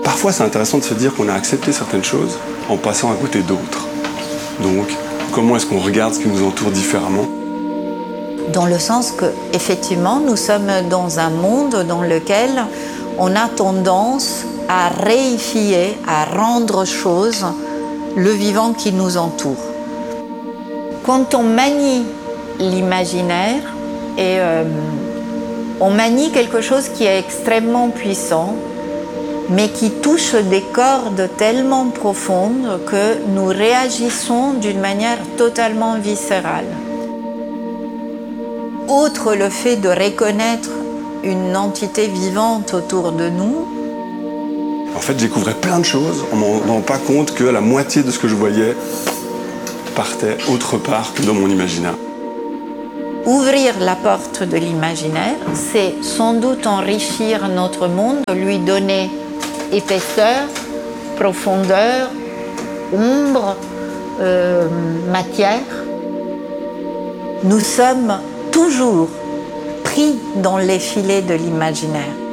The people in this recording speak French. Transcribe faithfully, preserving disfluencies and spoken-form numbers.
Parfois, c'est intéressant de se dire qu'on a accepté certaines choses en passant à côté d'autres. Donc, comment est-ce qu'on regarde ce qui nous entoure différemment ? Dans le sens que, effectivement, nous sommes dans un monde dans lequel on a tendance à réifier, à rendre chose le vivant qui nous entoure. Quand on manie l'imaginaire, et euh, on manie quelque chose qui est extrêmement puissant, mais qui touche des cordes tellement profondes que nous réagissons d'une manière totalement viscérale. Outre le fait de reconnaître une entité vivante autour de nous, en fait, je découvrais plein de choses en ne me rendant pas compte que la moitié de ce que je voyais partait autre part que dans mon imaginaire. Ouvrir la porte de l'imaginaire, c'est sans doute enrichir notre monde, lui donner épaisseur, profondeur, ombre, euh, matière. Nous sommes toujours pris dans les filets de l'imaginaire.